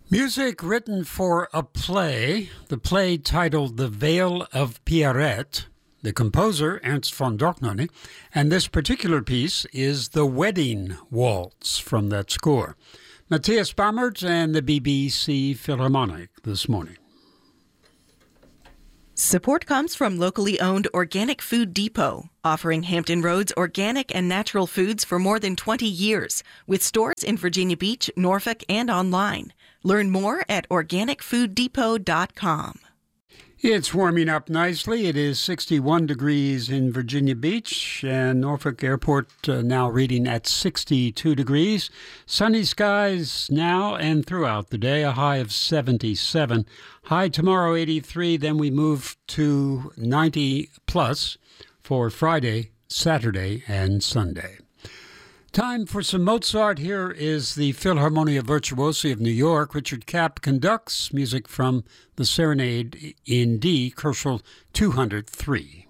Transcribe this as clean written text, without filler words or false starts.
Music written for a play, the play titled The Vale of Pierrette, the composer Ernst von Dohnanyi, and this particular piece is The Wedding Waltz from that score. Matthias Bammert and the BBC Philharmonic this morning. Support comes from locally owned Organic Food Depot, offering Hampton Roads organic and natural foods for more than 20 years, with stores in Virginia Beach, Norfolk, and online. Learn more at organicfooddepot.com. It's warming up nicely. It is 61 degrees in Virginia Beach, and Norfolk Airport now reading at 62 degrees. Sunny skies now and throughout the day, a high of 77. High tomorrow, 83. Then we move to 90 plus for Friday, Saturday, and Sunday. Time for some Mozart. Here is the Philharmonia Virtuosi of New York. Richard Kapp conducts music from the Serenade in D, Koschel 203.